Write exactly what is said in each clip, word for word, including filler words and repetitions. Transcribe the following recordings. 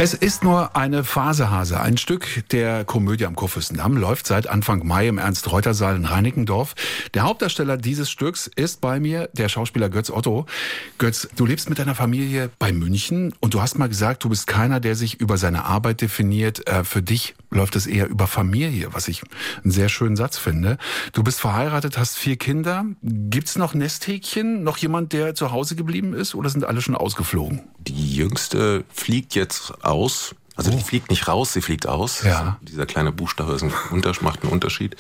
Es ist nur eine Phasehase. Ein Stück der Komödie am Kurfürstendamm läuft seit Anfang Mai im Ernst-Reuter-Saal in Reinickendorf. Der Hauptdarsteller dieses Stücks ist bei mir der Schauspieler Götz Otto. Götz, du lebst mit deiner Familie bei München und du hast mal gesagt, du bist keiner, der sich über seine Arbeit definiert. Für dich läuft es eher über Familie, was ich einen sehr schönen Satz finde. Du bist verheiratet, hast vier Kinder. Gibt's noch Nesthäkchen? Noch jemand, der zu Hause geblieben ist oder sind alle schon ausgeflogen? Die Jüngste fliegt jetzt aus. Also die fliegt nicht raus, sie fliegt aus. Ja. Also dieser kleine Buchstabe ist ein Unterschied, macht einen Unterschied.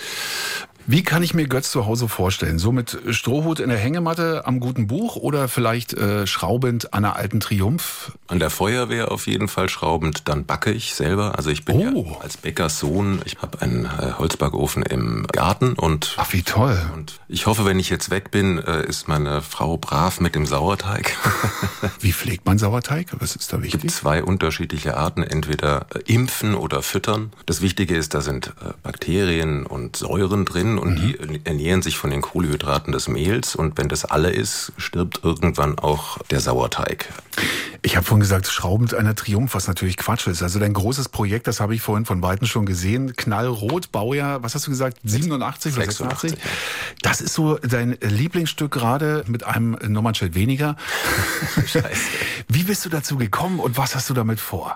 Wie kann ich mir Götz zu Hause vorstellen? So mit Strohhut in der Hängematte am guten Buch oder vielleicht äh, schraubend an einer alten Triumph? An der Feuerwehr auf jeden Fall schraubend. Dann backe ich selber. Also ich bin Oh. ja als Bäckerssohn. Ich habe einen äh, Holzbackofen im Garten und Ach, wie toll. Und ich hoffe, wenn ich jetzt weg bin, äh, ist meine Frau brav mit dem Sauerteig. Wie pflegt man Sauerteig? Was ist da Es gibt wichtig? zwei unterschiedliche Arten, entweder äh, impfen oder füttern. Das Wichtige ist, da sind äh, Bakterien und Säuren drin und die ernähren sich von den Kohlenhydraten des Mehls und wenn das alle ist, stirbt irgendwann auch der Sauerteig. Ich habe vorhin gesagt, schraubend einer Triumph, was natürlich Quatsch ist. Also dein großes Projekt, das habe ich vorhin von Weitem schon gesehen, knallrot, Baujahr, was hast du gesagt, siebenundachtzig oder sechsundachtzig? sechsundachtzig. Das ist so dein Lieblingsstück gerade mit einem Nummernschild weniger. Scheiße. Wie bist du dazu gekommen und was hast du damit vor?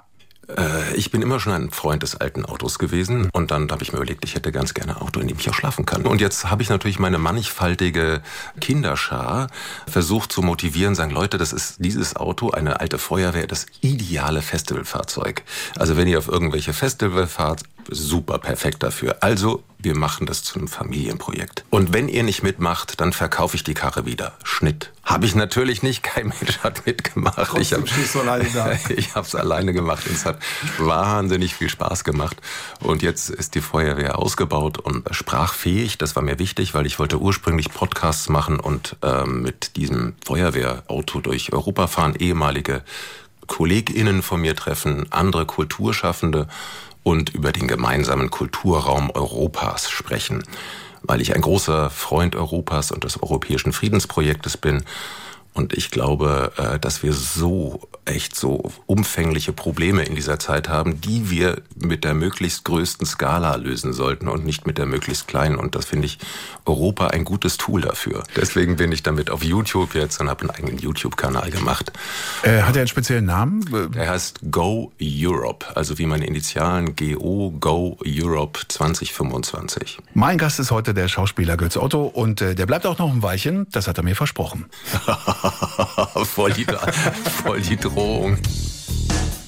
Ich bin immer schon ein Freund des alten Autos gewesen und dann habe ich mir überlegt, ich hätte ganz gerne ein Auto, in dem ich auch schlafen kann. Und jetzt habe ich natürlich meine mannigfaltige Kinderschar versucht zu motivieren, sagen, Leute, das ist dieses Auto, eine alte Feuerwehr, das ideale Festivalfahrzeug. Also wenn ihr auf irgendwelche Festival fahrt, super perfekt dafür. Also wir machen das zu einem Familienprojekt. Und wenn ihr nicht mitmacht, dann verkaufe ich die Karre wieder. Schnitt. Habe ich natürlich nicht, kein Mensch hat mitgemacht. Trotzdem ich habe stehst du alleine da. Ich habe es alleine gemacht und es hat wahnsinnig viel Spaß gemacht. Und jetzt ist die Feuerwehr ausgebaut und sprachfähig. Das war mir wichtig, weil ich wollte ursprünglich Podcasts machen und ähm, mit diesem Feuerwehrauto durch Europa fahren, ehemalige KollegInnen von mir treffen, andere Kulturschaffende und über den gemeinsamen Kulturraum Europas sprechen. Weil ich ein großer Freund Europas und des europäischen Friedensprojektes bin. Und ich glaube, dass wir so, echt so umfängliche Probleme in dieser Zeit haben, die wir mit der möglichst größten Skala lösen sollten und nicht mit der möglichst kleinen. Und das finde ich Europa ein gutes Tool dafür. Deswegen bin ich damit auf YouTube jetzt und habe einen eigenen YouTube-Kanal gemacht. Äh, hat er einen speziellen Namen? Der heißt Go Europe, also wie meine Initialen G O, Go Europe zwanzig fünfundzwanzig. Mein Gast ist heute der Schauspieler Götz Otto und äh, der bleibt auch noch ein Weilchen, das hat er mir versprochen. voll, die, voll die Drohung.